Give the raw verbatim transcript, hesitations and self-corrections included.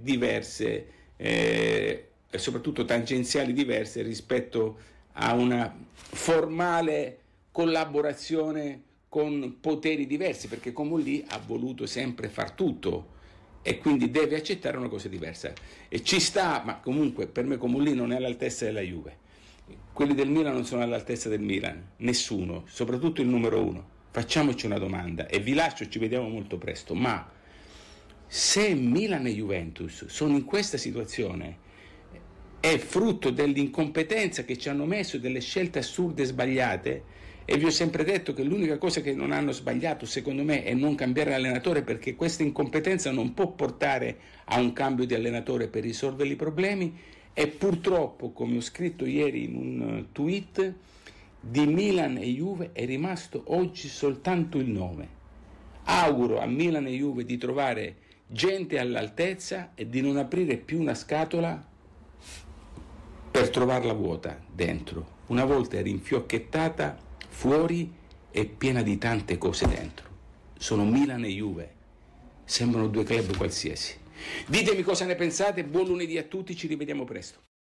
diverse eh, e soprattutto tangenziali diverse rispetto a una formale collaborazione con poteri diversi, perché Comolli ha voluto sempre far tutto e quindi deve accettare una cosa diversa e ci sta, ma comunque per me Comolli non è all'altezza della Juve, quelli del Milan non sono all'altezza del Milan, nessuno, soprattutto il numero uno. Facciamoci una domanda e vi lascio, ci vediamo molto presto, ma se Milan e Juventus sono in questa situazione è frutto dell'incompetenza che ci hanno messo, delle scelte assurde e sbagliate, e vi ho sempre detto che l'unica cosa che non hanno sbagliato secondo me è non cambiare allenatore, perché questa incompetenza non può portare a un cambio di allenatore per risolvere i problemi, e purtroppo, come ho scritto ieri in un tweet, di Milan e Juve è rimasto oggi soltanto il nome. Auguro a Milan e Juve di trovare gente all'altezza e di non aprire più una scatola per trovarla vuota dentro. Una volta era infiocchettata fuori e piena di tante cose dentro. Sono Milan e Juve, sembrano due club qualsiasi. Ditemi cosa ne pensate, buon lunedì a tutti, ci rivediamo presto.